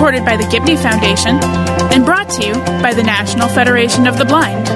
supported by the Gibney Foundation, and brought to you by the National Federation of the Blind.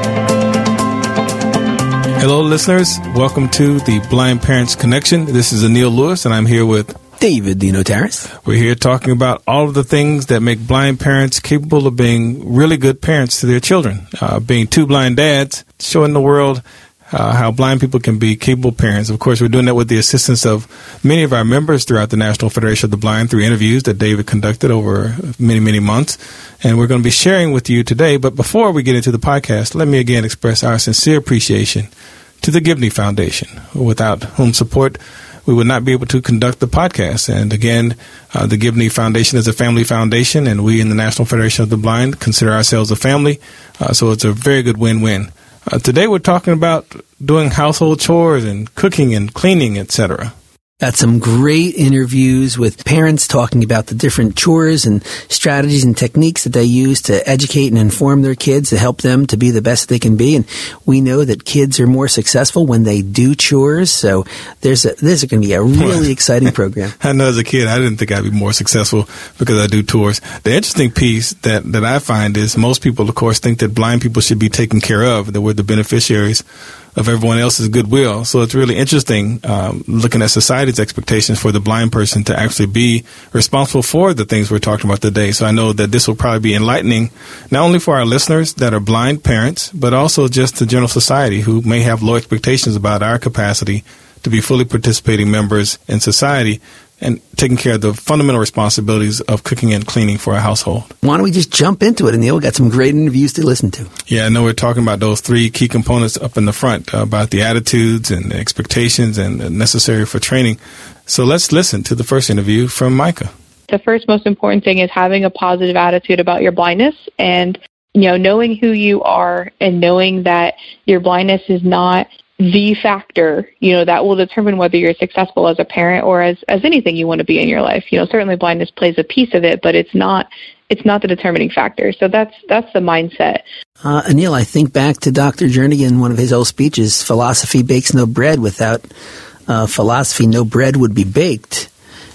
Hello, listeners. Welcome to the Blind Parents Connection. This is Anil Lewis, and I'm here with David Dino Terrace. We're here talking about all of the things that make blind parents capable of being really good parents to their children. Being two blind dads, showing the world how blind people can be capable parents. Of course, we're doing that with the assistance of many of our members throughout the National Federation of the Blind through interviews that David conducted over many, many months. And we're going to be sharing with you today. But before we get into the podcast, let me again express our sincere appreciation to the Gibney Foundation, without whom support we would not be able to conduct the podcast. And again, the Gibney Foundation is a family foundation, and we in the National Federation of the Blind consider ourselves a family. So it's a very good win-win. Today we're talking about doing household chores and cooking and cleaning, etc. Got some great interviews with parents talking about the different chores and strategies and techniques that they use to educate and inform their kids to help them to be the best they can be. And we know that kids are more successful when they do chores. So this is going to be a really exciting program. I know as a kid, I didn't think I'd be more successful because I do chores. The interesting piece that I find is most people, of course, think that blind people should be taken care of, that we're the beneficiaries of everyone else's goodwill. So it's really interesting looking at society's expectations for the blind person to actually be responsible for the things we're talking about today. So I know that this will probably be enlightening, not only for our listeners that are blind parents, but also just the general society who may have low expectations about our capacity to be fully participating members in society and taking care of the fundamental responsibilities of cooking and cleaning for a household. Why don't we just jump into it, Anil? Got some great interviews to listen to. Yeah, I know we're talking about those three key components up in the front, about the attitudes and the expectations and necessary for training. So let's listen to the first interview from Micah. The first most important thing is having a positive attitude about your blindness and, knowing who you are and knowing that your blindness is not the factor, that will determine whether you're successful as a parent or as anything you want to be in your life. Certainly blindness plays a piece of it, but it's not the determining factor. So that's the mindset. Anil, I think back to Dr. Jernigan, one of his old speeches, philosophy bakes no bread. Without philosophy, no bread would be baked.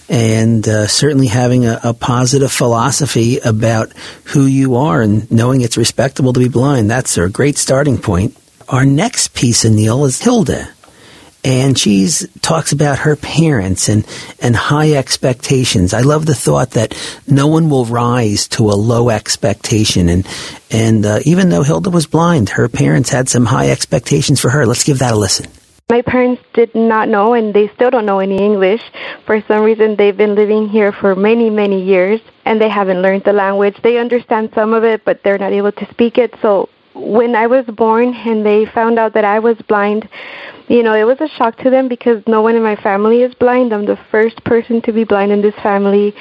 And certainly having a positive philosophy about who you are and knowing it's respectable to be blind, that's a great starting point. Our next piece, Anil, is Hilda, and she talks about her parents and high expectations. I love the thought that no one will rise to a low expectation, and even though Hilda was blind, her parents had some high expectations for her. Let's give that a listen. My parents did not know, and they still don't know any English. For some reason, they've been living here for many, many years, and they haven't learned the language. They understand some of it, but they're not able to speak it, so when I was born and they found out that I was blind, it was a shock to them because no one in my family is blind. I'm the first person to be blind in this family.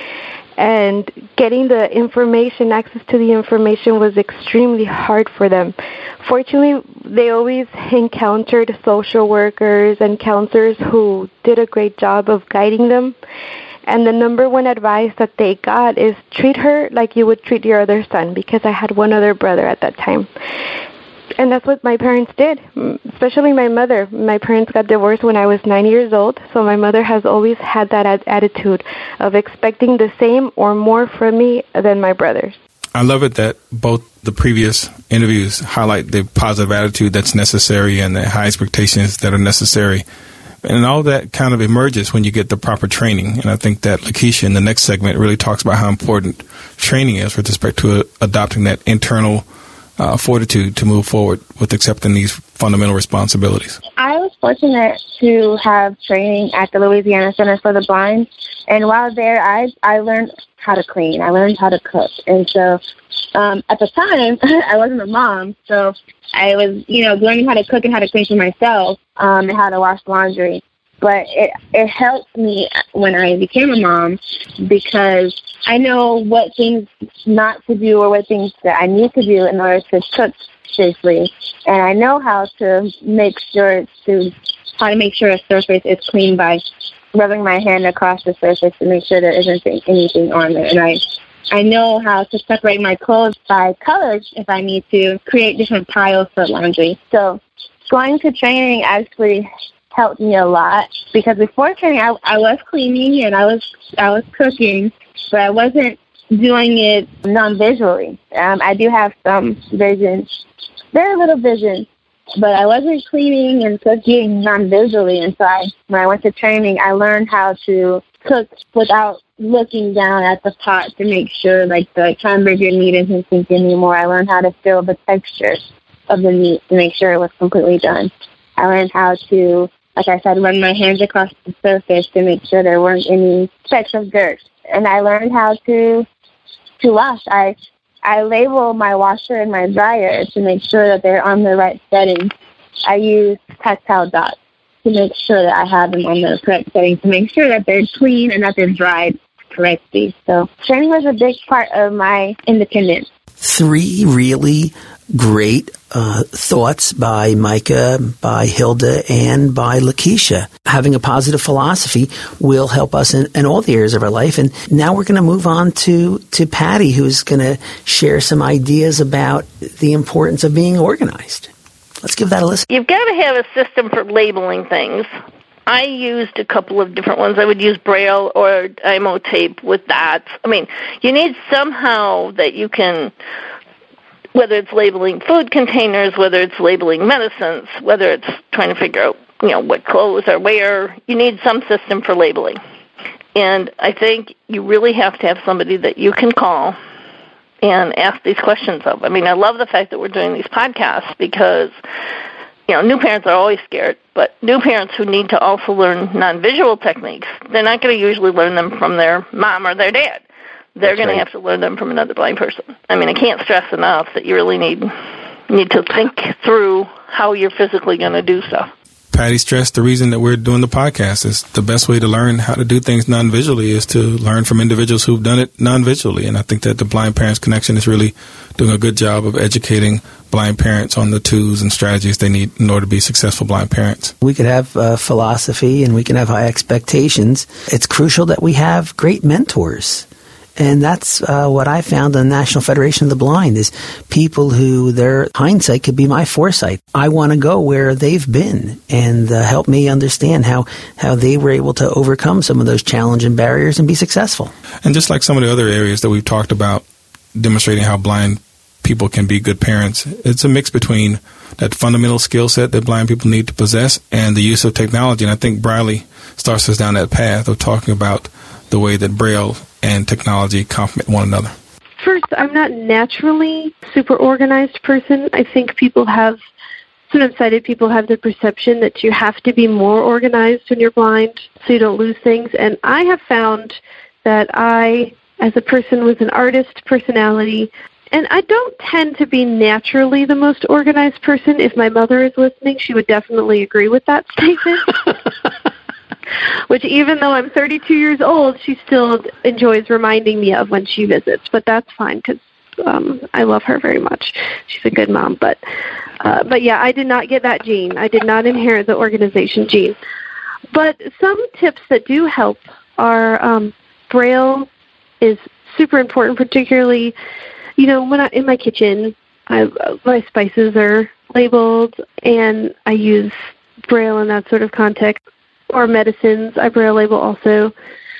And getting the information, access to the information was extremely hard for them. Fortunately, they always encountered social workers and counselors who did a great job of guiding them. And the number one advice that they got is treat her like you would treat your other son, because I had one other brother at that time. And that's what my parents did, especially my mother. My parents got divorced when I was 9 years old, so my mother has always had that attitude of expecting the same or more from me than my brothers. I love it that both the previous interviews highlight the positive attitude that's necessary and the high expectations that are necessary. And all that kind of emerges when you get the proper training. And I think that Lakeisha in the next segment really talks about how important training is with respect to adopting that internal fortitude to move forward with accepting these fundamental responsibilities. I was fortunate to have training at the Louisiana Center for the Blind. And while there, I learned how to clean. I learned how to cook. And so at the time, I wasn't a mom, so I was, learning how to cook and how to clean for myself and how to wash laundry. But it helped me when I became a mom because I know what things not to do or what things that I need to do in order to cook safely. And I know how to make sure a surface is clean by rubbing my hand across the surface to make sure there isn't anything on it. And I know how to separate my clothes by colors if I need to create different piles for laundry. So going to training actually helped me a lot because before training I was cleaning and I was cooking, but I wasn't doing it non-visually. I do have some vision, very little vision, but I wasn't cleaning and cooking non-visually. And so when I went to training, I learned how to cook without looking down at the pot to make sure like the hamburger meat isn't sink anymore. I learned how to feel the texture of the meat to make sure it was completely done. I learned how to, like I said, run my hands across the surface to make sure there weren't any specks of dirt. And I learned how to wash. I label my washer and my dryer to make sure that they're on the right settings. I use tactile dots to make sure that I have them on the correct settings, to make sure that they're clean and that they're dried correctly. So training was a big part of my independence. 3 really great thoughts by Micah, by Hilda, and by Lakeisha. Having a positive philosophy will help us in all the areas of our life. And now we're going to move on to Patty, who's going to share some ideas about the importance of being organized. Let's give that a listen. You've got to have a system for labeling things. I used a couple of different ones. I would use Braille or IMO tape with dots. I mean, you need somehow that you can, whether it's labeling food containers, whether it's labeling medicines, whether it's trying to figure out, what clothes are where, you need some system for labeling. And I think you really have to have somebody that you can call and ask these questions of. I mean, I love the fact that we're doing these podcasts because, new parents are always scared, but new parents who need to also learn non-visual techniques, they're not going to usually learn them from their mom or their dad. They're going to have to learn them from another blind person. I mean, I can't stress enough that you really need to think through how you're physically going to do stuff. Patty stressed the reason that we're doing the podcast is the best way to learn how to do things non-visually is to learn from individuals who've done it non-visually. And I think that the Blind Parents Connection is really doing a good job of educating blind parents on the tools and strategies they need in order to be successful blind parents. We could have philosophy and we can have high expectations. It's crucial that we have great mentors. And that's what I found in the National Federation of the Blind is people who their hindsight could be my foresight. I want to go where they've been and help me understand how they were able to overcome some of those challenging barriers and be successful. And just like some of the other areas that we've talked about, demonstrating how blind people can be good parents, it's a mix between that fundamental skill set that blind people need to possess and the use of technology. And I think Briley starts us down that path of talking about the way that Braille and technology complement one another. First, I'm not naturally a super organized person. I think sometimes sighted people have the perception that you have to be more organized when you're blind so you don't lose things. And I have found that I, as a person with an artist personality, and I don't tend to be naturally the most organized person. If my mother is listening, she would definitely agree with that statement. Which even though I'm 32 years old, she still enjoys reminding me of when she visits. But that's fine because I love her very much. She's a good mom. But yeah, I did not get that gene. I did not inherit the organization gene. But some tips that do help are Braille is super important, particularly, when I'm in my kitchen, my spices are labeled, and I use Braille in that sort of context. Or medicines, I Braille label also.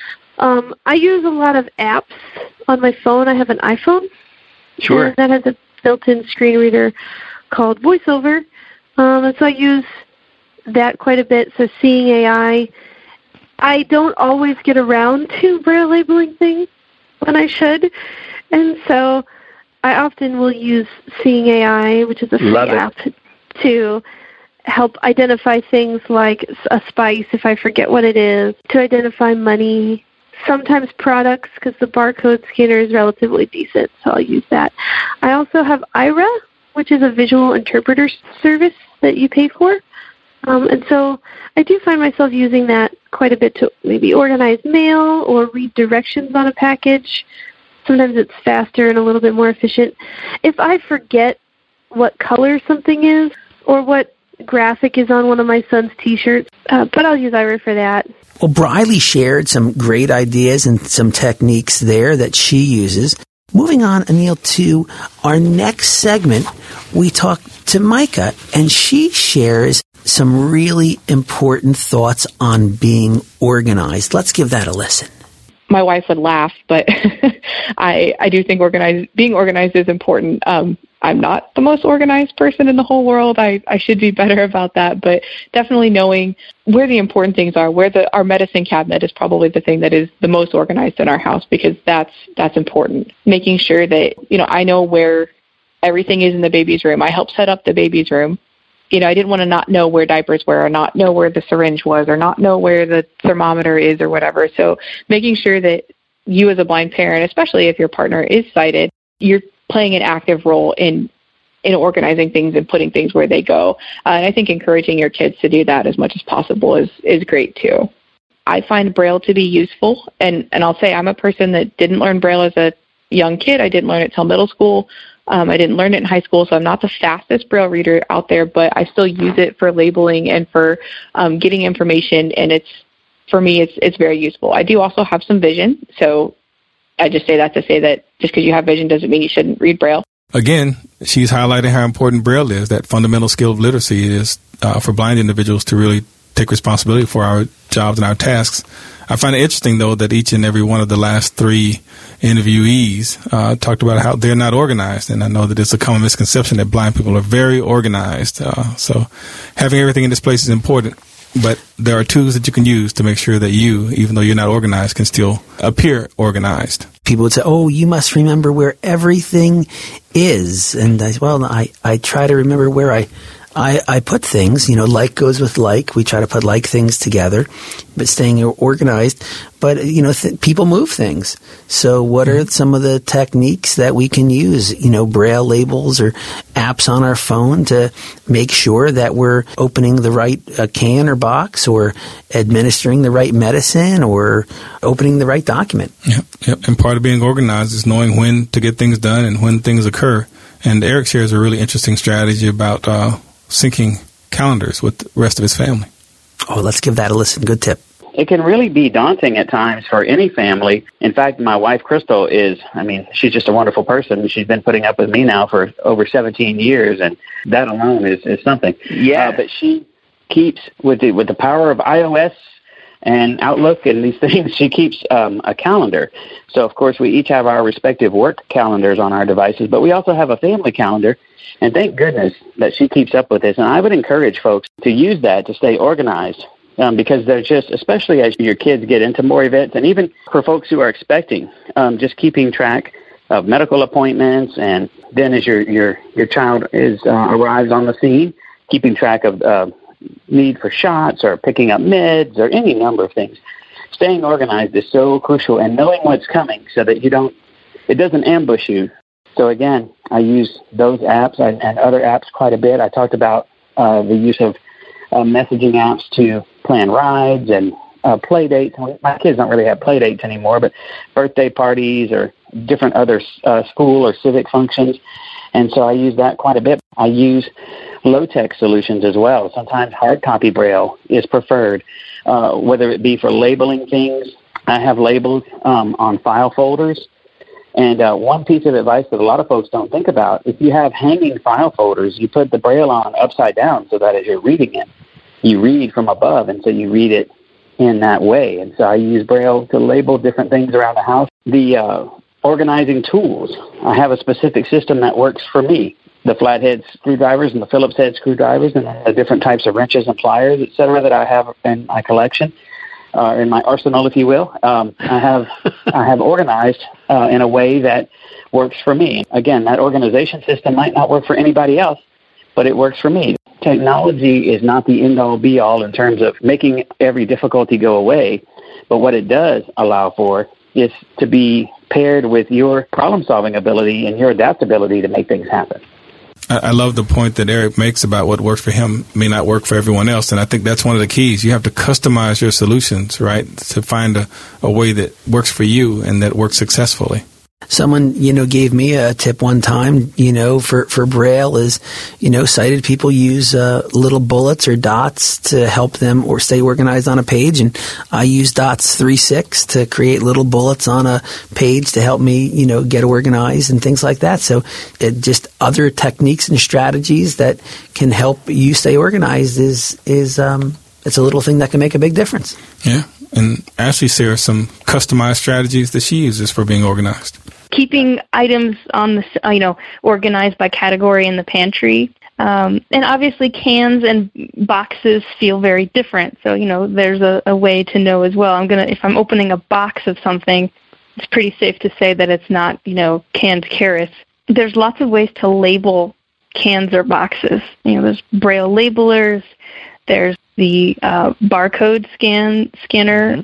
I use a lot of apps on my phone. I have an iPhone. Sure. That has a built-in screen reader called VoiceOver. And so I use that quite a bit. So Seeing AI, I don't always get around to Braille labeling things when I should. And so I often will use Seeing AI, which is a free app, to help identify things like a spice if I forget what it is, to identify money, sometimes products because the barcode scanner is relatively decent, so I'll use that. I also have Aira, which is a visual interpreter service that you pay for. And so I do find myself using that quite a bit to maybe organize mail or read directions on a package. Sometimes it's faster and a little bit more efficient. If I forget what color something is or what graphic is on one of my son's T-shirts, but I'll use Aira for that. Well, Briley shared some great ideas and some techniques there that she uses. Moving on, Anil, to our next segment, we talk to Micah, and she shares some really important thoughts on being organized. Let's give that a listen. my wife would laugh, but I do think being organized is important. I'm not the most organized person in the whole world. I should be better about that, but definitely knowing where the important things are, where our medicine cabinet is probably the thing that is the most organized in our house, because that's important. Making sure that, I know where everything is in the baby's room. I helped set up the baby's room. I didn't want to not know where diapers were, or not know where the syringe was, or not know where the thermometer is, or whatever. So making sure that you as a blind parent, especially if your partner is sighted, you're playing an active role in organizing things and putting things where they go. And I think encouraging your kids to do that as much as possible is great too. I find Braille to be useful, and I'll say I'm a person that didn't learn Braille as a young kid. I didn't learn it till middle school. I didn't learn it in high school, so I'm not the fastest Braille reader out there, but I still use it for labeling and for getting information, and for me, it's very useful. I do also have some vision, so I just say that to say that just because you have vision doesn't mean you shouldn't read Braille. Again, she's highlighting how important Braille is, that fundamental skill of literacy is for blind individuals to really take responsibility for our jobs and our tasks. I find it interesting, though, that each and every one of the last three interviewees talked about how they're not organized. And I know that it's a common misconception that blind people are very organized. So having everything in this place is important. But there are tools that you can use to make sure that you, even though you're not organized, can still appear organized. People would say, oh, you must remember where everything is. And I try to remember where I put things, like goes with like. We try to put like things together, but staying organized. But, people move things. So what are some of the techniques that we can use, Braille labels or apps on our phone to make sure that we're opening the right can or box, or administering the right medicine, or opening the right document? Yep. And part of being organized is knowing when to get things done and when things occur. And Eric shares a really interesting strategy about syncing calendars with the rest of his family. Oh, let's give that a listen. Good tip. It can really be daunting at times for any family. In fact, my wife, Crystal, she's just a wonderful person. She's been putting up with me now for over 17 years, and that alone is something. Yeah. But she keeps, with the power of iOS and Outlook and these things, she keeps a calendar. So, of course, we each have our respective work calendars on our devices, but we also have a family calendar. And thank goodness that she keeps up with this. And I would encourage folks to use that to stay organized, because they're just, especially as your kids get into more events, and even for folks who are expecting, just keeping track of medical appointments, and then as your child arrives on the scene, keeping track of need for shots or picking up meds or any number of things. Staying organized is so crucial, and knowing what's coming so that it doesn't ambush you. So again, I use those apps and other apps quite a bit. I talked about the use of messaging apps to plan rides and play dates. My kids don't really have play dates anymore, but birthday parties or different other school or civic functions. And so I use that quite a bit. I use low-tech solutions as well. Sometimes hard copy Braille is preferred, whether it be for labeling things. I have labels on file folders. And one piece of advice that a lot of folks don't think about, if you have hanging file folders, you put the Braille on upside down so that as you're reading it, you read from above, and so you read it in that way. And so I use Braille to label different things around the house. The organizing tools, I have a specific system that works for me. The flathead screwdrivers and the Phillips head screwdrivers, and the different types of wrenches and pliers, et cetera, that I have in my collection. In my arsenal, if you will, I have organized in a way that works for me. Again, that organization system might not work for anybody else, but it works for me. Technology is not the end-all, be-all in terms of making every difficulty go away, but what it does allow for is to be paired with your problem-solving ability and your adaptability to make things happen. I love the point that Eric makes about what works for him may not work for everyone else. And I think that's one of the keys. You have to customize your solutions, right, to find a way that works for you and that works successfully. Someone, gave me a tip one time, for Braille is, sighted people use little bullets or dots to help them or stay organized on a page. And I use dots 3-6 to create little bullets on a page to help me, get organized and things like that. So just other techniques and strategies that can help you stay organized is it's a little thing that can make a big difference. Yeah. And Ashley shares some customized strategies that she uses for being organized. Keeping items on the, organized by category in the pantry. And obviously cans and boxes feel very different. So, there's a way to know as well. If I'm opening a box of something, it's pretty safe to say that it's not, canned carrots. There's lots of ways to label cans or boxes. There's Braille labelers. There's the barcode scanner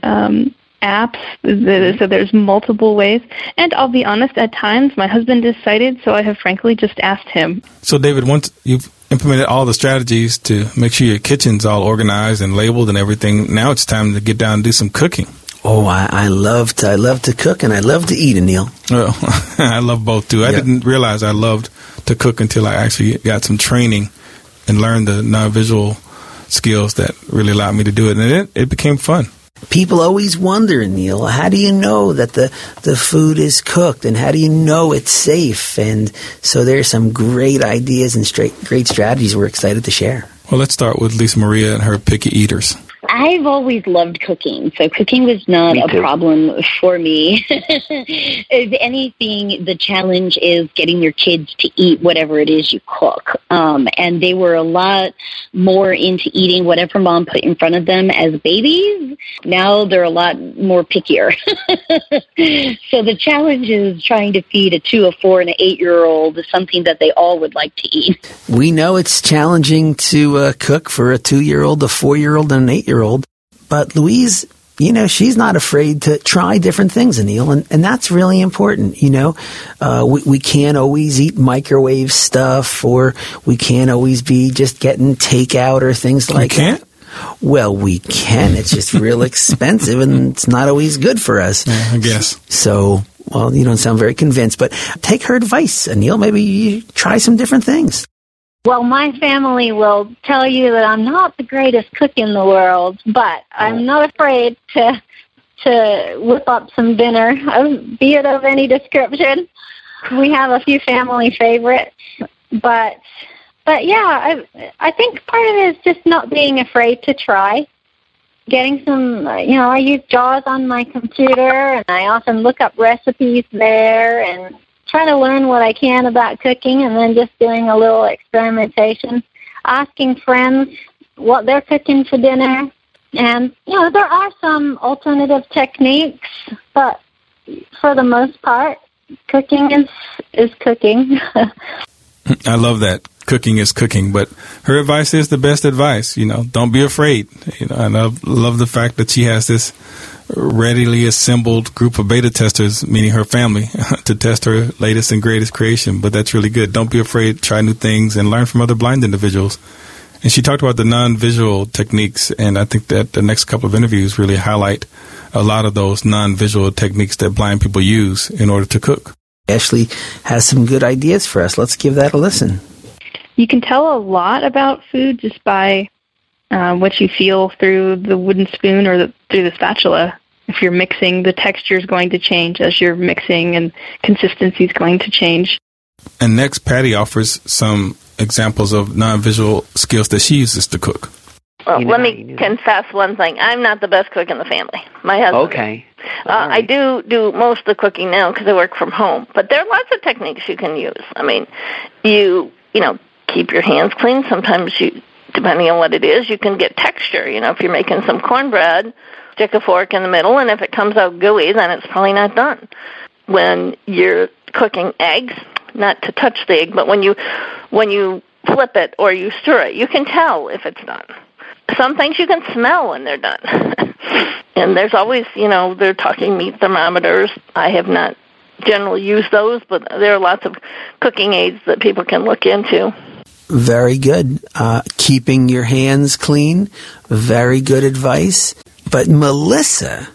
apps. So there's multiple ways. And I'll be honest, at times my husband decided, so I have frankly just asked him. So David, once you've implemented all the strategies to make sure your kitchen's all organized and labeled and everything, now it's time to get down and do some cooking. Oh, I love to cook and I love to eat, Anil. Well, I love both too. I didn't realize I loved to cook until I actually got some training and learned the non-visual skills that really allowed me to do it, and it became fun. People always wonder, Neil, how do you know that the food is cooked, and how do you know it's safe? And so there's some great ideas and great strategies we're excited to share. Well, let's start with Lisa Maria and her picky eaters. I've always loved cooking, so cooking was not a problem for me. If anything, the challenge is getting your kids to eat whatever it is you cook. And they were a lot more into eating whatever mom put in front of them as babies. Now they're a lot more pickier. So the challenge is trying to feed a 2, a 4, and an 8-year-old something that they all would like to eat. We know it's challenging to cook for a 2-year-old, a 4-year-old, and an 8-year-old. But Louise, she's not afraid to try different things, Anil, and that's really important. We can't always eat microwave stuff, or we can't always be just getting takeout or things like that. You can't? Well, we can. It's just real expensive, and it's not always good for us. Yeah, I guess. So, well, you don't sound very convinced, but take her advice, Anil. Maybe you try some different things. Well, my family will tell you that I'm not the greatest cook in the world, but I'm not afraid to whip up some dinner, be it of any description. We have a few family favorites, but yeah, I think part of it is just not being afraid to try. Getting some, I use JAWS on my computer, and I often look up recipes there and try to learn what I can about cooking, and then just doing a little experimentation, asking friends what they're cooking for dinner. And, there are some alternative techniques, but for the most part, cooking is cooking. I love that. Cooking is cooking, but her advice is the best advice. Don't be afraid. And I love the fact that she has this readily assembled group of beta testers, meaning her family, to test her latest and greatest creation. But that's really good. Don't be afraid. Try new things and learn from other blind individuals. And she talked about the non-visual techniques, and I think that the next couple of interviews really highlight a lot of those non-visual techniques that blind people use in order to cook. Ashley has some good ideas for us. Let's give that a listen. You can tell a lot about food just by what you feel through the wooden spoon or through the spatula. If you're mixing, the texture is going to change as you're mixing, and consistency is going to change. And next, Patty offers some examples of non-visual skills that she uses to cook. Well, let me confess one thing. I'm not the best cook in the family. My husband. Okay. Right. I do most of the cooking now because I work from home. But there are lots of techniques you can use. I mean, you keep your hands clean. Sometimes depending on what it is, you can get texture. If you're making some cornbread, stick a fork in the middle, and if it comes out gooey, then it's probably not done. When you're cooking eggs, not to touch the egg, but when you flip it or you stir it, you can tell if it's done. Some things you can smell when they're done. And there's always, they're talking meat thermometers. I have not generally used those, but there are lots of cooking aids that people can look into. Very good. Keeping your hands clean, very good advice. But Melissa,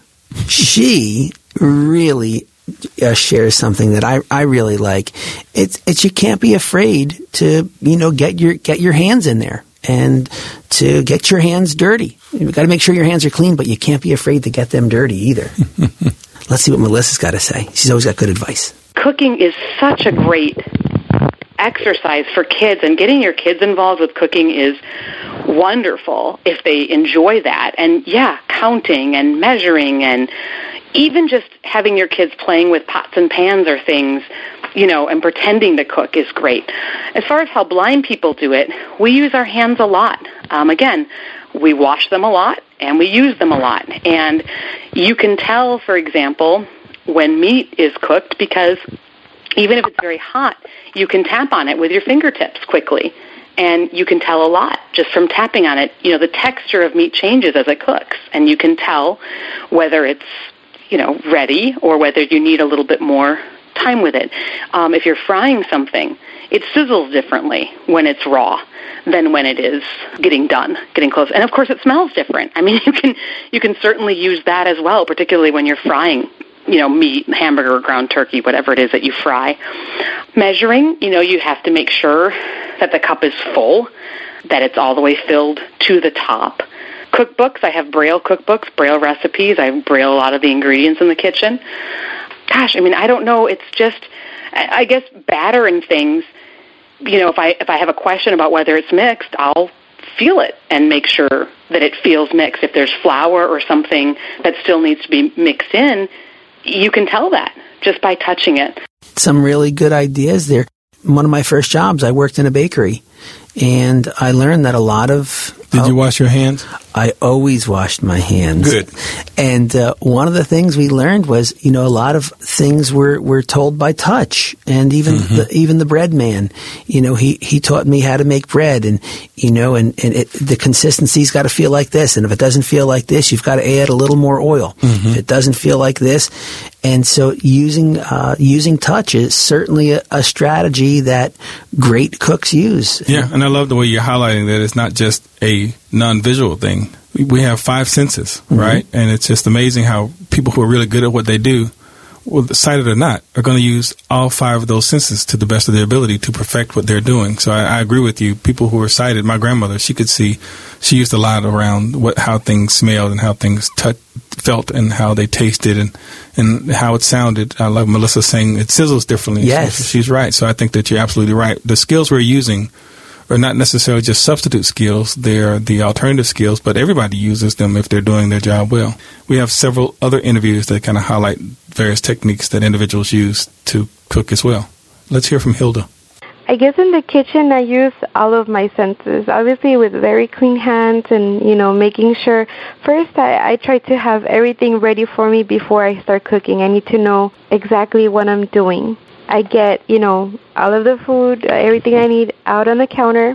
she really shares something that I really like. It's you can't be afraid to get your hands in there and to get your hands dirty. You've got to make sure your hands are clean, but you can't be afraid to get them dirty either. Let's see what Melissa's got to say. She's always got good advice. Cooking is such a great exercise for kids, and getting your kids involved with cooking is wonderful if they enjoy that. And, counting and measuring and even just having your kids playing with pots and pans or things, and pretending to cook is great. As far as how blind people do it, we use our hands a lot. Again, we wash them a lot and we use them a lot. And you can tell, for example, when meat is cooked because even if it's very hot, you can tap on it with your fingertips quickly. And you can tell a lot just from tapping on it. The texture of meat changes as it cooks. And you can tell whether it's, ready or whether you need a little bit more time with it. If you're frying something, it sizzles differently when it's raw than when it is getting done, getting close. And of course, it smells different. I mean, you can certainly use that as well, particularly when you're frying, meat, hamburger, ground turkey, whatever it is that you fry. Measuring, you have to make sure that the cup is full, that it's all the way filled to the top. Cookbooks, I have Braille cookbooks, Braille recipes. I Braille a lot of the ingredients in the kitchen. Gosh, I don't know. It's just, I guess, batter and things. If I have a question about whether it's mixed, I'll feel it and make sure that it feels mixed. If there's flour or something that still needs to be mixed in, you can tell that just by touching it. Some really good ideas there. One of my first jobs, I worked in a bakery, and I learned that a lot of... Did you wash your hands? I always washed my hands. Good. And one of the things we learned was, a lot of things were told by touch, and even the bread man, he taught me how to make bread, and the consistency's got to feel like this, and if it doesn't feel like this, you've got to add a little more oil. If it doesn't feel like this, and so using touch is certainly a strategy that great cooks use. Yeah, and I love the way you're highlighting that it's not just a non-visual thing. We have 5 senses, right? And it's just amazing how people who are really good at what they do, whether sighted or not, are going to use all 5 of those senses to the best of their ability to perfect what they're doing. So I agree with you. People who are sighted, my grandmother, she could see. She used a lot around how things smelled and how things felt and how they tasted and how it sounded. I love Melissa saying it sizzles differently. Yes. So she's right. So I think that you're absolutely right. The skills we're using are not necessarily just substitute skills. They're the alternative skills, but everybody uses them if they're doing their job well. We have several other interviews that kind of highlight various techniques that individuals use to cook as well. Let's hear from Hilda. I guess in the kitchen I use all of my senses, obviously with very clean hands and, making sure. First, I try to have everything ready for me before I start cooking. I need to know exactly what I'm doing. I get, all of the food, everything I need out on the counter.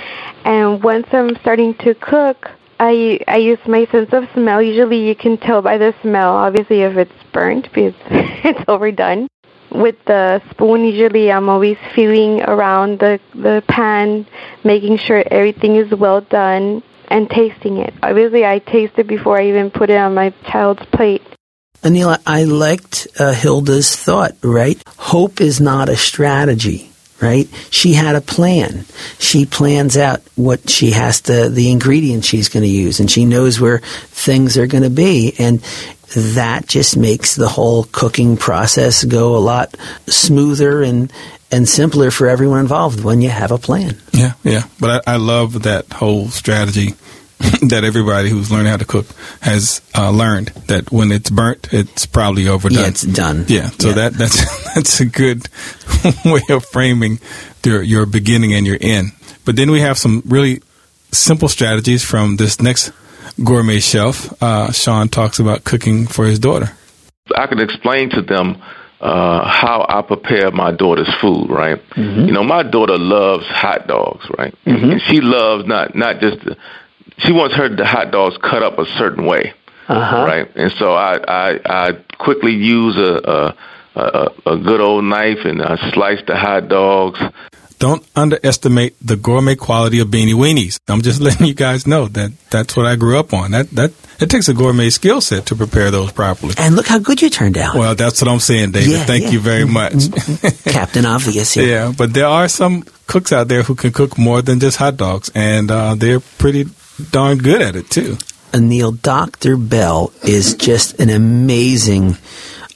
And once I'm starting to cook, I use my sense of smell. Usually you can tell by the smell, obviously, if it's burnt because it's overdone. With the spoon, usually I'm always feeling around the pan, making sure everything is well done, and tasting it. Obviously, I taste it before I even put it on my child's plate. Anil, I liked Hilda's thought, right? Hope is not a strategy, right? She had a plan. She plans out what the ingredients she's going to use, and she knows where things are going to be. And that just makes the whole cooking process go a lot smoother and simpler for everyone involved when you have a plan. Yeah. But I love that whole strategy that everybody who's learning how to cook has learned, that when it's burnt, it's probably overdone. Yeah, it's done. Yeah, so that's a good way of framing your beginning and your end. But then we have some really simple strategies from this next gourmet chef. Sean talks about cooking for his daughter. I could explain to them how I prepare my daughter's food, right? My daughter loves hot dogs, right? And she loves not just she wants the hot dogs cut up a certain way, right? And so I quickly use a good old knife and I slice the hot dogs. Don't underestimate the gourmet quality of Beanie Weenies. I'm just letting you guys know that that's what I grew up on. It takes a gourmet skill set to prepare those properly. And look how good you turned out. Well, that's what I'm saying, David. Thank you very much. Captain Obvious. Yeah, but there are some cooks out there who can cook more than just hot dogs, and they're pretty darn good at it, too. Anil, Dr. Bell is just an amazing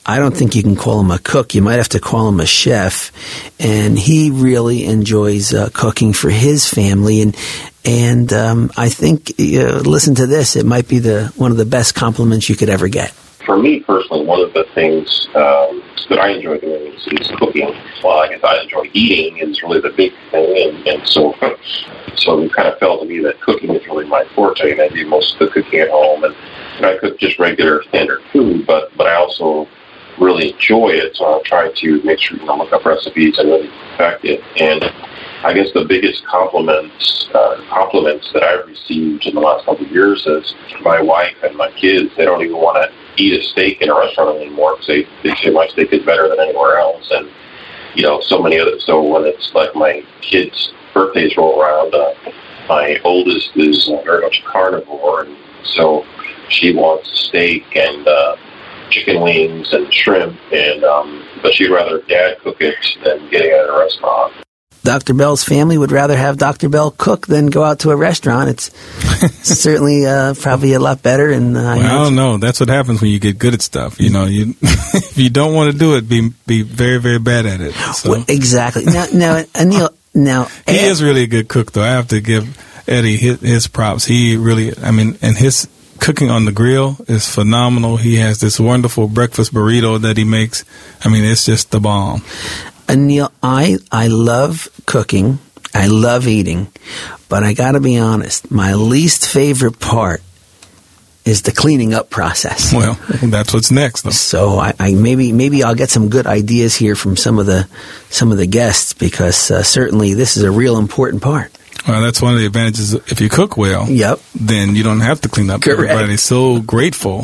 I don't think you can call him a cook. You might have to call him a chef. And he really enjoys cooking for his family. And I think, listen to this, it might be one of the best compliments you could ever get. For me personally, one of the things that I enjoy doing is cooking. Well, I guess I enjoy eating is really the big thing, and so it kind of felt to me that cooking is really my forte, and I do most of the cooking at home, and I cook just regular standard food, but I also really enjoy it, so I'll try to make sure look up recipes and really perfect it. And I guess the biggest compliments that I've received in the last couple of years is my wife and my kids. They don't even want to eat a steak in a restaurant anymore because they say my steak is better than anywhere else. And, so many others. So when it's like my kids' birthdays roll around, my oldest is very much a carnivore, and so she wants steak and chicken wings and shrimp, and but she'd rather Dad cook it than getting it at a restaurant. Dr. Bell's family would rather have Dr. Bell cook than go out to a restaurant. It's certainly probably a lot better. And I don't know. That's what happens when you get good at stuff. If you don't want to do it, be very, very bad at it. So. Well, exactly. Now, Anil, he is really a good cook, though. I have to give Eddie his props. He really, and his cooking on the grill is phenomenal. He has this wonderful breakfast burrito that he makes. It's just the bomb. Anil, I love cooking. I love eating. But I got to be honest, my least favorite part is the cleaning up process. Well, that's what's next, though. So I maybe I'll get some good ideas here from some of the guests, because certainly this is a real important part. Well, that's one of the advantages. If you cook well, then you don't have to clean up. Correct. Everybody's so grateful,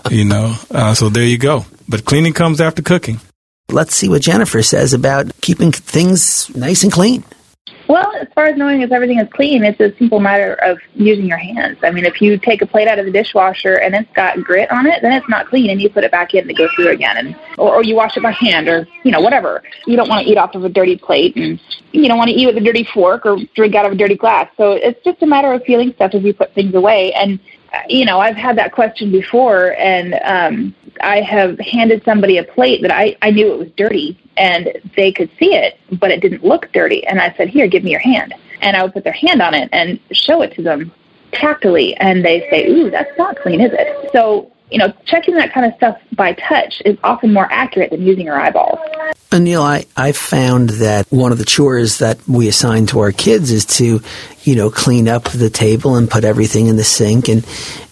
So there you go. But cleaning comes after cooking. Let's see what Jennifer says about keeping things nice and clean. Well, as far as knowing if everything is clean, it's a simple matter of using your hands. If you take a plate out of the dishwasher and it's got grit on it, then it's not clean, and you put it back in to go through again, or you wash it by hand, or whatever. You don't want to eat off of a dirty plate, and you don't want to eat with a dirty fork or drink out of a dirty glass. So it's just a matter of feeling stuff as you put things away. And I've had that question before, and I have handed somebody a plate that I knew it was dirty, and they could see it, but it didn't look dirty. And I said, here, give me your hand. And I would put their hand on it and show it to them tactily, and they say, ooh, that's not clean, is it? So, checking that kind of stuff by touch is often more accurate than using our eyeballs. Anil, I found that one of the chores that we assign to our kids is to, clean up the table and put everything in the sink and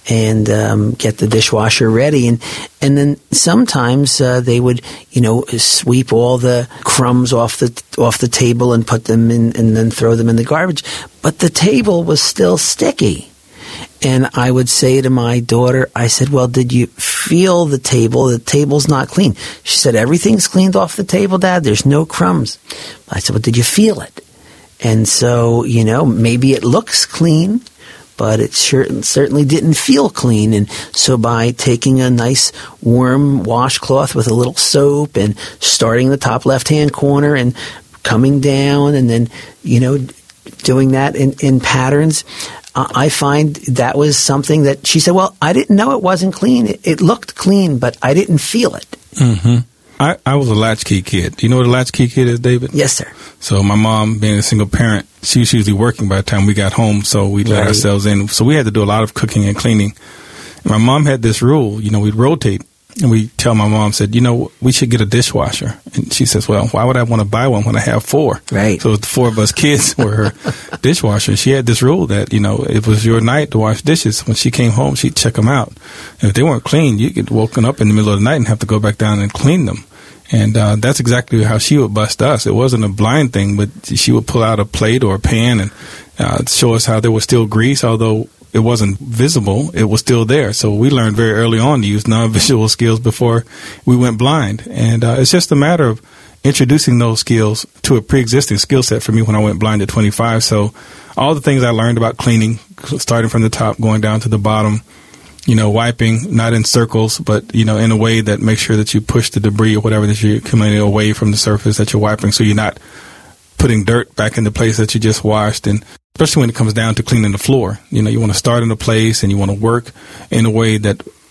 get the dishwasher ready. And then sometimes they would, sweep all the crumbs off the table and put them in, and then throw them in the garbage. But the table was still sticky. And I would say to my daughter, I said, well, did you feel the table? The table's not clean. She said, everything's cleaned off the table, Dad. There's no crumbs. I said, well, did you feel it? And so, maybe it looks clean, but it certainly didn't feel clean. And so by taking a nice warm washcloth with a little soap and starting the top left-hand corner and coming down and then, doing that in patterns, I find that was something that she said, well, I didn't know it wasn't clean. It looked clean, but I didn't feel it. Mm-hmm. I was a latchkey kid. Do you know what a latchkey kid is, David? Yes, sir. So my mom, being a single parent, she was usually working by the time we got home, so we let ourselves in. So we had to do a lot of cooking and cleaning. And my mom had this rule, we'd rotate. And we tell my mom, said, we should get a dishwasher. And she says, well, why would I want to buy one when I have 4? Right. So the 4 of us kids were her dishwasher. She had this rule that, it was your night to wash dishes. When she came home, she'd check them out. And if they weren't clean, you get woken up in the middle of the night and have to go back down and clean them. And that's exactly how she would bust us. It wasn't a blind thing, but she would pull out a plate or a pan and show us how there was still grease, although it wasn't visible, it was still there. So we learned very early on to use non-visual skills before we went blind. And it's just a matter of introducing those skills to a pre-existing skill set for me when I went blind at 25. So all the things I learned about cleaning, starting from the top, going down to the bottom, wiping, not in circles, but, in a way that makes sure that you push the debris or whatever that you're accumulating away from the surface that you're wiping, so you're not putting dirt back in the place that you just washed. And especially when it comes down to cleaning the floor, you want to start in a place and you want to work in a way that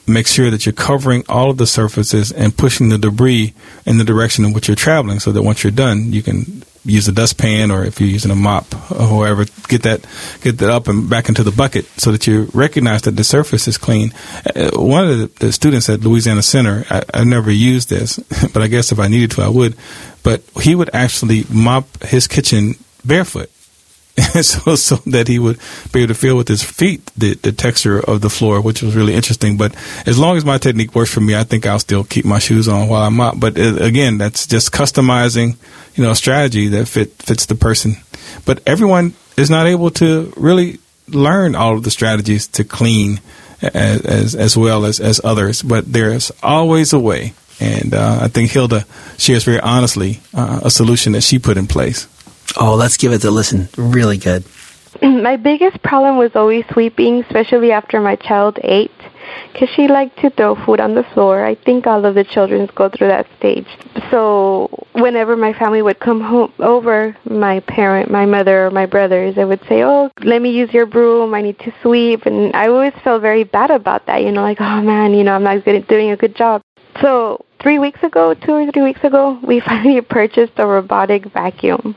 make sure that you're covering all of the surfaces and pushing the debris in the direction in which you're traveling, so that once you're done, you can use a dustpan, or if you're using a mop or whoever, get that up and back into the bucket so that you recognize that the surface is clean. One of the students at Louisiana Center, I never used this, but I guess if I needed to, I would. But he would actually mop his kitchen barefoot. so that he would be able to feel with his feet the texture of the floor, which was really interesting. But as long as my technique works for me, I think I'll still keep my shoes on while I mop. But again, that's just customizing, a strategy that fits the person. But everyone is not able to really learn all of the strategies to clean as well as others. But there's always a way. And I think Hilda shares very honestly a solution that she put in place. Oh, let's give it a listen. Really good. My biggest problem was always sweeping, especially after my child ate, because she liked to throw food on the floor. I think all of the children go through that stage. So whenever my family would come over, my mother or my brothers, they would say, "Oh, let me use your broom. I need to sweep." And I always felt very bad about that, like, oh man, I'm not doing a good job. So 2 or 3 weeks ago, we finally purchased a robotic vacuum.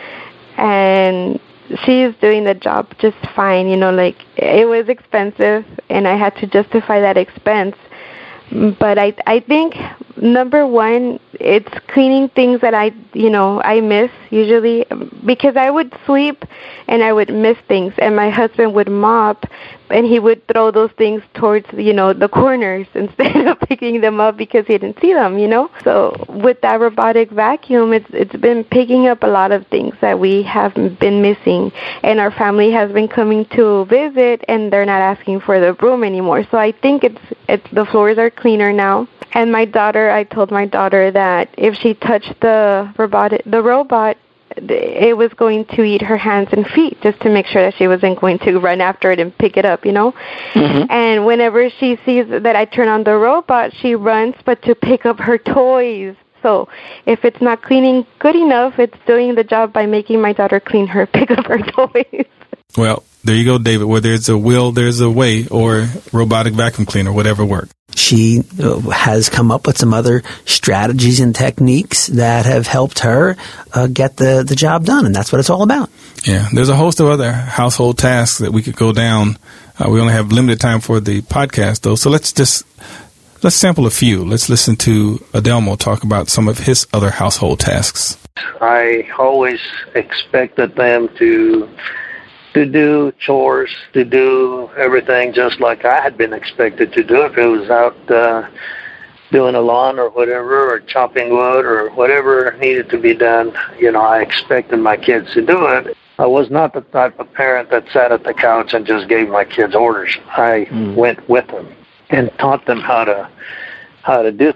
And she is doing the job just fine, it was expensive and I had to justify that expense. But I think, number one, it's cleaning things that I miss usually, because I would sweep and I would miss things, and my husband would mop and he would throw those things towards, the corners instead of picking them up because he didn't see them, So with that robotic vacuum, it's been picking up a lot of things that we have been missing, and our family has been coming to visit and they're not asking for the broom anymore. So I think it's the floors are cleaner now. And I told my daughter that if she touched the robot, it was going to eat her hands and feet, just to make sure that she wasn't going to run after it and pick it up, Mm-hmm. And whenever she sees that I turn on the robot, she runs, but to pick up her toys. So if it's not cleaning good enough, it's doing the job by making my daughter pick up her toys. Well, there you go, David. Where there's a will, there's a way, or robotic vacuum cleaner, whatever works. She has come up with some other strategies and techniques that have helped her get the job done, and that's what it's all about. Yeah, there's a host of other household tasks that we could go down. We only have limited time for the podcast, though, so let's sample a few. Let's listen to Adelmo talk about some of his other household tasks. I always expected them to do chores, to do everything just like I had been expected to do. If it was out doing a lawn or whatever, or chopping wood or whatever needed to be done, I expected my kids to do it. I was not the type of parent that sat at the couch and just gave my kids orders. I went with them and taught them how to do